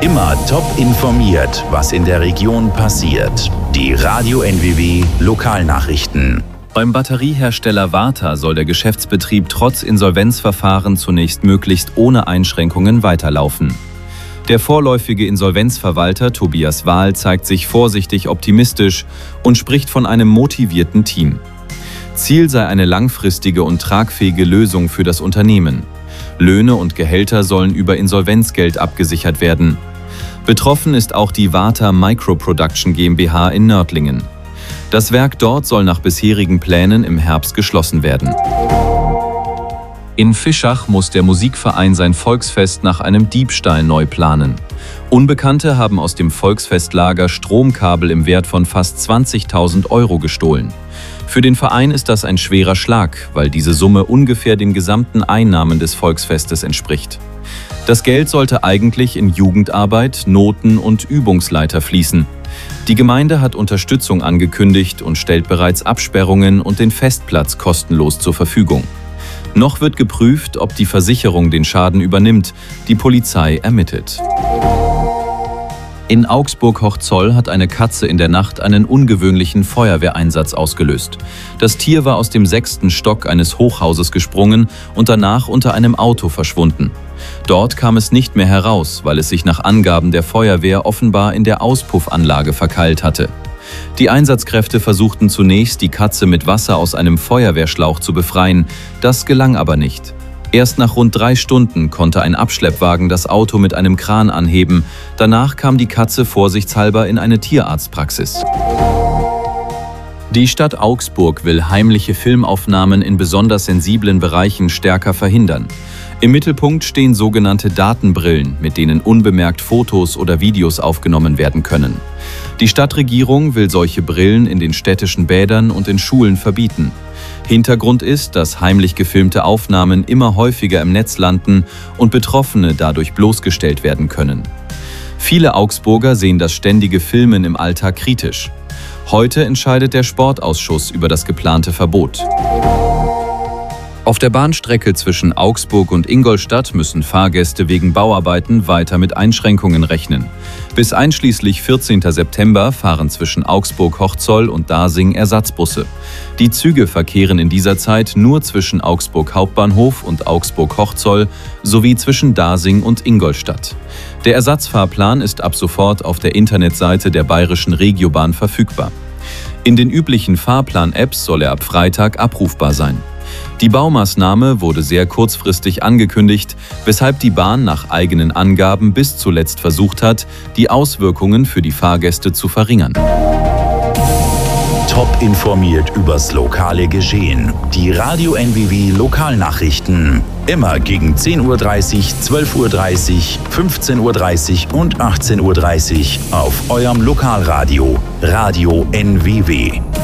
Immer top informiert, was in der Region passiert. Die Radio NWW Lokalnachrichten. Beim Batteriehersteller Varta soll der Geschäftsbetrieb trotz Insolvenzverfahren zunächst möglichst ohne Einschränkungen weiterlaufen. Der vorläufige Insolvenzverwalter Tobias Wahl zeigt sich vorsichtig optimistisch und spricht von einem motivierten Team. Ziel sei eine langfristige und tragfähige Lösung für das Unternehmen. Löhne und Gehälter sollen über Insolvenzgeld abgesichert werden. Betroffen ist auch die Varta Microproduction GmbH in Nördlingen. Das Werk dort soll nach bisherigen Plänen im Herbst geschlossen werden. In Fischach muss der Musikverein sein Volksfest nach einem Diebstahl neu planen. Unbekannte haben aus dem Volksfestlager Stromkabel im Wert von fast 20.000 € gestohlen. Für den Verein ist das ein schwerer Schlag, weil diese Summe ungefähr den gesamten Einnahmen des Volksfestes entspricht. Das Geld sollte eigentlich in Jugendarbeit, Noten und Übungsleiter fließen. Die Gemeinde hat Unterstützung angekündigt und stellt bereits Absperrungen und den Festplatz kostenlos zur Verfügung. Noch wird geprüft, ob die Versicherung den Schaden übernimmt. Die Polizei ermittelt. In Augsburg-Hochzoll hat eine Katze in der Nacht einen ungewöhnlichen Feuerwehreinsatz ausgelöst. Das Tier war aus dem 6. Stock eines Hochhauses gesprungen und danach unter einem Auto verschwunden. Dort kam es nicht mehr heraus, weil es sich nach Angaben der Feuerwehr offenbar in der Auspuffanlage verkeilt hatte. Die Einsatzkräfte versuchten zunächst, die Katze mit Wasser aus einem Feuerwehrschlauch zu befreien. Das gelang aber nicht. Erst nach rund 3 Stunden konnte ein Abschleppwagen das Auto mit einem Kran anheben. Danach kam die Katze vorsichtshalber in eine Tierarztpraxis. Die Stadt Augsburg will heimliche Filmaufnahmen in besonders sensiblen Bereichen stärker verhindern. Im Mittelpunkt stehen sogenannte Datenbrillen, mit denen unbemerkt Fotos oder Videos aufgenommen werden können. Die Stadtregierung will solche Brillen in den städtischen Bädern und in Schulen verbieten. Hintergrund ist, dass heimlich gefilmte Aufnahmen immer häufiger im Netz landen und Betroffene dadurch bloßgestellt werden können. Viele Augsburger sehen das ständige Filmen im Alltag kritisch. Heute entscheidet der Sportausschuss über das geplante Verbot. Auf der Bahnstrecke zwischen Augsburg und Ingolstadt müssen Fahrgäste wegen Bauarbeiten weiter mit Einschränkungen rechnen. Bis einschließlich 14. September fahren zwischen Augsburg-Hochzoll und Dasing Ersatzbusse. Die Züge verkehren in dieser Zeit nur zwischen Augsburg Hauptbahnhof und Augsburg-Hochzoll sowie zwischen Dasing und Ingolstadt. Der Ersatzfahrplan ist ab sofort auf der Internetseite der Bayerischen Regiobahn verfügbar. In den üblichen Fahrplan-Apps soll er ab Freitag abrufbar sein. Die Baumaßnahme wurde sehr kurzfristig angekündigt, weshalb die Bahn nach eigenen Angaben bis zuletzt versucht hat, die Auswirkungen für die Fahrgäste zu verringern. Top informiert übers lokale Geschehen. Die Radio NWW Lokalnachrichten. Immer gegen 10:30 Uhr, 12:30 Uhr, 15:30 Uhr und 18:30 Uhr auf eurem Lokalradio. Radio NWW.